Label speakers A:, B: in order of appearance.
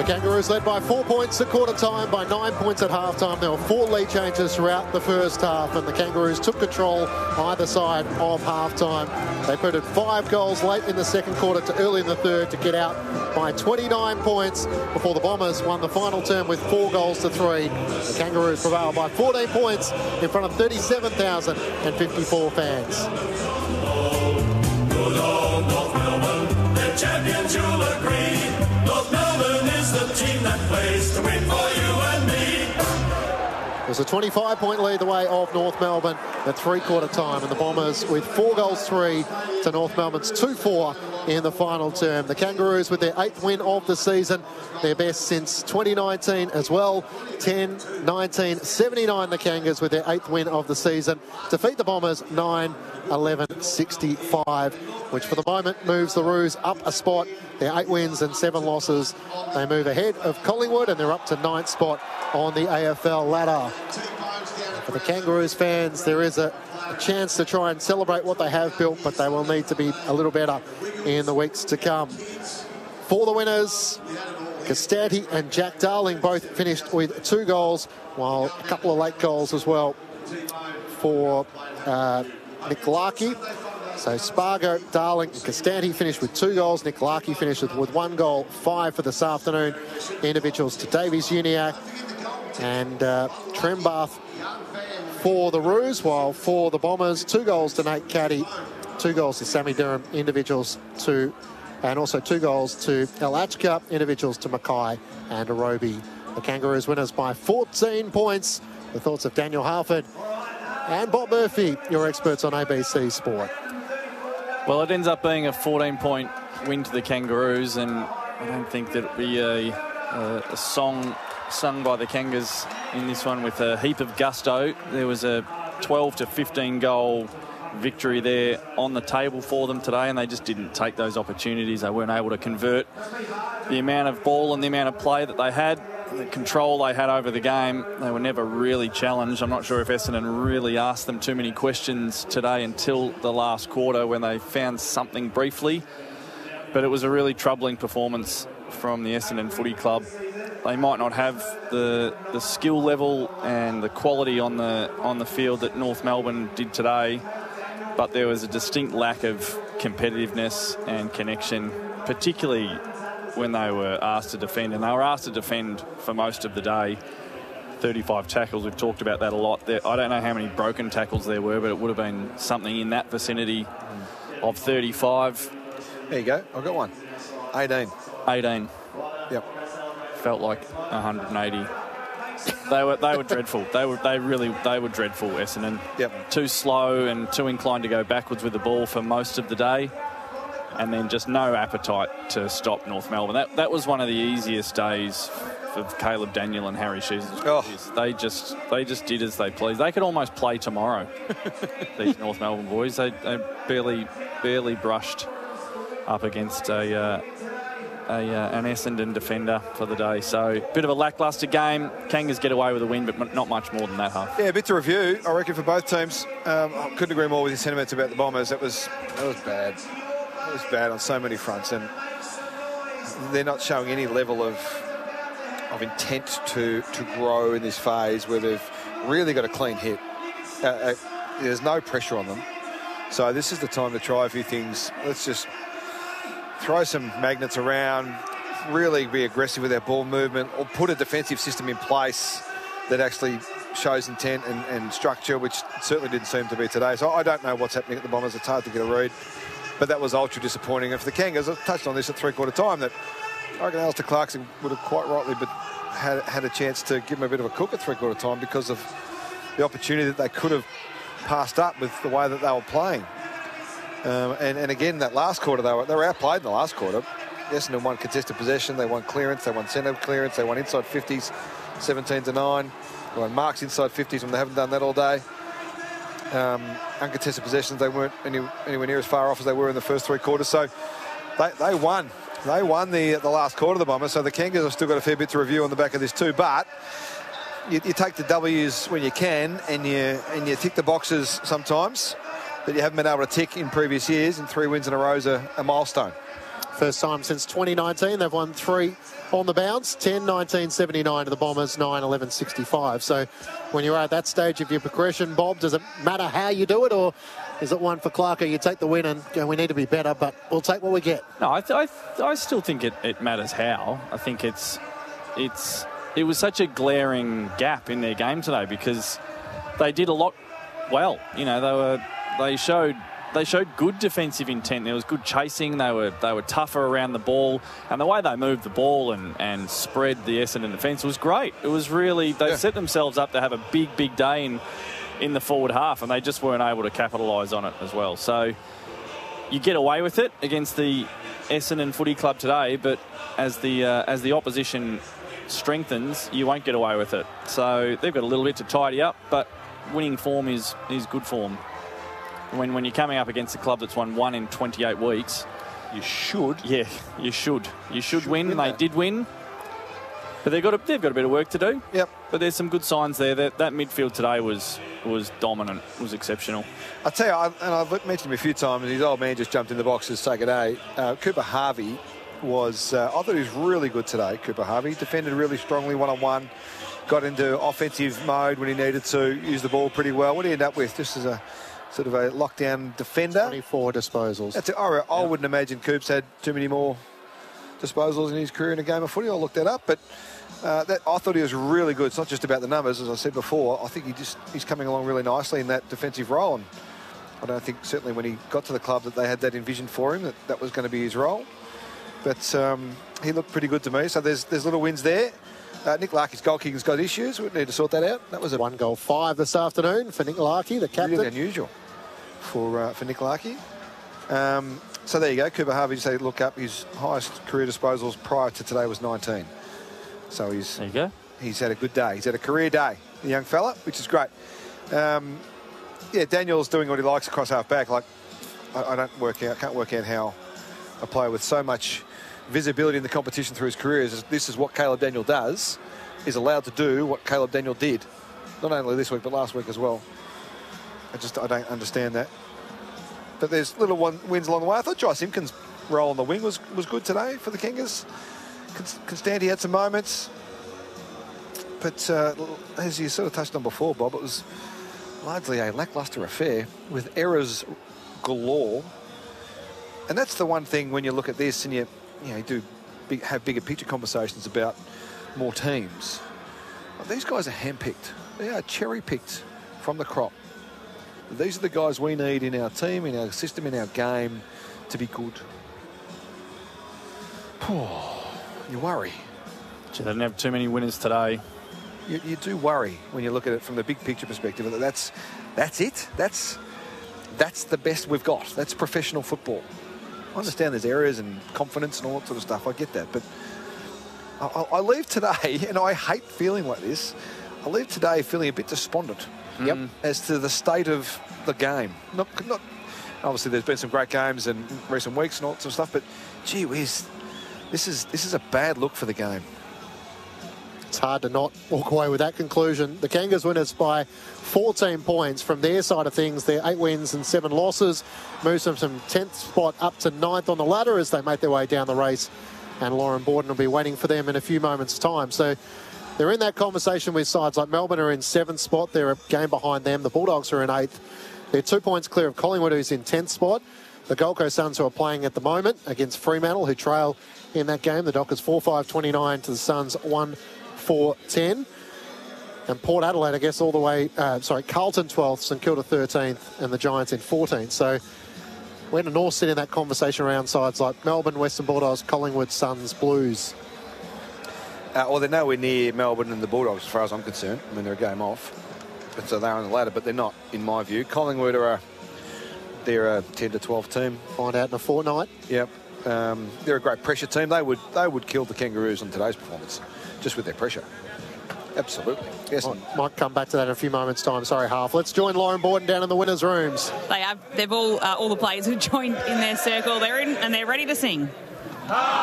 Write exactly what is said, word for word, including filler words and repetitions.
A: Kangaroos led by four points at quarter time, by nine points at half time. There were four lead changes throughout the first half, and the Kangaroos took control either side of half time. They put in five goals late in the second quarter to early in the third to get out by twenty-nine points before the Bombers won the final term with four goals to three. The Kangaroos prevailed by fourteen points in front of thirty-seven thousand fifty-four fans.
B: Good old North Melbourne, the champions, you'll agree. North Melbourne is the team that plays to win for you and me.
A: It was a twenty-five point lead the way of North Melbourne at three-quarter time, and the Bombers with four goals three to North Melbourne's two four in the final term. The Kangaroos with their eighth win of the season, their best since twenty nineteen as well. ten nineteen seventy-nine the Kangas with their eighth win of the season. Defeat the Bombers nine eleven sixty-five, which for the moment moves the Roos up a spot. Their eight wins and seven losses. They move ahead of Collingwood, and they're up to ninth spot on the A F L ladder. For the Kangaroos fans, there is a, a chance to try and celebrate what they have built, but they will need to be a little better in the weeks to come. For the winners, Costanti and Jack Darling both finished with two goals, while a couple of late goals as well for uh, Nick Larkey. So Spargo, Darling and Costanti finished with two goals. Nick Larkey finished with, with one goal, five for this afternoon. Individuals to Davies Uniacke and uh, Trembath for the Roos, while for the Bombers, two goals to Nate Caddy, two goals to Sammy Durham, individuals to, and also two goals to Elachka, individuals to Mackay and Arobi. The Kangaroos winners by fourteen points. The thoughts of Daniel Harford and Bob Murphy, your experts on A B C Sport.
C: Well, it ends up being a fourteen point win to the Kangaroos, and I don't think that it'll be a, a, a song sung by the Kangas in this one with a heap of gusto. There was a twelve to fifteen goal victory there on the table for them today, and they just didn't take those opportunities. They weren't able to convert the amount of ball and the amount of play that they had, the control they had over the game. They were never really challenged. I'm not sure if Essendon really asked them too many questions today until the last quarter when they found something briefly. But it was a really troubling performance from the Essendon Footy Club. They might not have the the skill level and the quality on the on the field that North Melbourne did today, but there was a distinct lack of competitiveness and connection, particularly when they were asked to defend, and they were asked to defend for most of the day. thirty-five tackles, we've talked about that a lot. There, I don't know how many broken tackles there were, but it would have been something in that vicinity of thirty-five.
D: There you go, I've got one. eighteen.
C: eighteen.
D: Yep.
C: Felt like one hundred eighty. They were they were dreadful. They were they really they were dreadful, Essendon.
D: Yep.
C: Too slow and too inclined to go backwards with the ball for most of the day, and then just no appetite to stop North Melbourne. That that was one of the easiest days for Caleb Daniel and Harry Shears.
D: Oh.
C: They just they just did as they pleased. They could almost play tomorrow. These North Melbourne boys. They, they barely barely brushed up against a. Uh, A, uh, an Essendon defender for the day. So, bit of a lacklustre game. Kangas get away with a win, but not much more than that half.
D: Yeah, a bit to review, I reckon, for both teams. Um, I couldn't agree more with your sentiments about the Bombers. That was that was bad. That was bad on so many fronts, and they're not showing any level of of intent to to grow in this phase where they've really got a clean hit. Uh, uh, there's no pressure on them. So this is the time to try a few things. Let's just throw some magnets around, really be aggressive with our ball movement, or put a defensive system in place that actually shows intent and, and structure, which certainly didn't seem to be today. So I don't know what's happening at the Bombers. It's hard to get a read, but that was ultra disappointing. And for the Kangas, I touched on this at three-quarter time, that I reckon Alistair Clarkson would have quite rightly but had, had a chance to give him a bit of a cook at three-quarter time because of the opportunity that they could have passed up with the way that they were playing. Um, and, and again, that last quarter, they were, they were outplayed in the last quarter. Essendon won contested possession, they won clearance, they won centre clearance, they won inside fifties, seventeen to nine. They won marks inside fifties when they haven't done that all day. Um, uncontested possessions, they weren't any, anywhere near as far off as they were in the first three quarters. So they, they won. They won the, the last quarter of the Bombers. So the Kangas have still got a fair bit to review on the back of this too. But you, you take the W's when you can, and you, and you tick the boxes sometimes that you haven't been able to tick in previous years, and three wins in a row is a, a milestone.
A: First time since twenty nineteen. They've won three on the bounce. ten nineteen seventy-nine to the Bombers, nine eleven sixty-five. So when you're at that stage of your progression, Bob, does it matter how you do it, or is it one for Clarko? You take the win and go, we need to be better, but we'll take what we get.
C: No, I, th I, I still think it, it matters how. I think it's it's it was such a glaring gap in their game today because they did a lot well. You know, they were they showed they showed good defensive intent. There was good chasing. They were they were tougher around the ball, and the way they moved the ball and and spread the Essendon defence was great. It was really they yeah. set themselves up to have a big big day in in the forward half, and they just weren't able to capitalise on it as well. So you get away with it against the Essendon Footy Club today, but as the uh, as the opposition strengthens, you won't get away with it. So they've got a little bit to tidy up, but winning form is is good form. When when you're coming up against a club that's won one in twenty-eight weeks,
D: you should.
C: Yeah, you should. You should, should win.
D: win
C: they
D: that.
C: did win, but they've got a, they've got a bit of work to do.
D: Yep.
C: But there's some good signs there. That that midfield today was was dominant. Was exceptional.
D: I tell you, I, and I've mentioned him a few times. His old man just jumped in the box to take a day. Uh, Cooper Harvey was. Uh, I thought he was really good today. Cooper Harvey defended really strongly one on one. Got into offensive mode when he needed to. Used the ball pretty well. What did he end up with? Just as a sort of a lockdown defender.
A: twenty-four disposals.
D: That's it. I, I yeah. wouldn't imagine Coops had too many more disposals in his career in a game of footy. I'll look that up. But uh, that, I thought he was really good. It's not just about the numbers, as I said before. I think he just he's coming along really nicely in that defensive role. And I don't think certainly when he got to the club that they had that envisioned for him, that that was going to be his role. But um, he looked pretty good to me. So there's there's little wins there. Uh, Nick Larkey's goal kicking's got issues. We need to sort that out. That was a
A: one goal five this afternoon for Nick Larkey, the captain.
D: Really unusual for uh, for Nick Larkey. Um, so there you go. Cooper Harvey, just look up his highest career disposals prior to today was nineteen. So he's
C: there you go.
D: He's had a good day. He's had a career day, the young fella, which is great. Um, yeah, Daniel's doing what he likes across half back. Like I, I don't work out, can't work out how a player with so much visibility in the competition through his career is this is what Caleb Daniel does, is allowed to do what Caleb Daniel did, not only this week but last week as well. I just I don't understand that. But there's little one wins along the way. I thought Jai Simpkins' role on the wing was was good today for the Kangas. Constanti had some moments, but uh, as you sort of touched on before, Bob, it was largely a lacklustre affair with errors galore. And that's the one thing when you look at this and you, you know, you do big, have bigger picture conversations about more teams. Well, these guys are handpicked. They are cherry-picked from the crop. These are the guys we need in our team, in our system, in our game to be good. You worry.
C: Gee, they didn't have too many winners today.
D: You, you do worry when you look at it from the big picture perspective. That's that's it. That's that's the best we've got. That's professional football. I understand there's errors and confidence and all that sort of stuff. I get that, but I, I leave today, and I hate feeling like this. I leave today feeling a bit despondent.
C: Yep.
D: As to the state of the game. Not, not obviously there's been some great games in recent weeks and all that sort of stuff, but gee whiz, this is this is a bad look for the game.
A: It's hard to not walk away with that conclusion. The Kangas win us by fourteen points from their side of things. Their eight wins and seven losses moves them from tenth spot up to ninth on the ladder as they make their way down the race. And Lauren Borden will be waiting for them in a few moments' time. So they're in that conversation with sides like Melbourne are in seventh spot. They're a game behind them. The Bulldogs are in eighth. They're two points clear of Collingwood, who's in tenth spot. The Gold Coast Suns, who are playing at the moment against Fremantle, who trail in that game. The Dockers four five twenty-nine to the Suns one four ten. And Port Adelaide, I guess, all the way, uh, sorry, Carlton twelfth, St Kilda thirteenth, and the Giants in fourteenth. So we're in the North sit in that conversation around sides like Melbourne, Western Bulldogs, Collingwood, Suns, Blues.
D: Uh, well, they're nowhere near Melbourne and the Bulldogs, as far as I'm concerned. I mean, they're a game off. But so they're on the ladder, but they're not, in my view. Collingwood are a, they're a ten to twelve team.
A: Find out in a fortnight.
D: Yep. Um, they're a great pressure team. They would they would kill the Kangaroos on today's performance, just with their pressure. Absolutely. Yes.
A: Might, might come back to that in a few moments' time. Sorry, Half. Let's join Lauren Borden down in the winners' rooms.
E: They have. They've all uh, all the players who joined in their circle. They're in and they're ready to sing.